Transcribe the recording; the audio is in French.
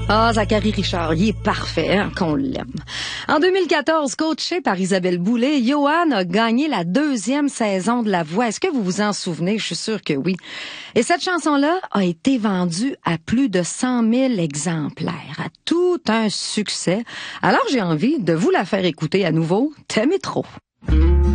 Ah, Zachary Richard, il est parfait, hein, qu'on l'aime. En 2014, coaché par Isabelle Boulay, Johan a gagné la 2e saison de La Voix. Est-ce que vous vous en souvenez? Je suis sûre que oui. Et cette chanson-là a été vendue à plus de 100 000 exemplaires. À tout un succès. Alors j'ai envie de vous la faire écouter à nouveau. T'aimes trop.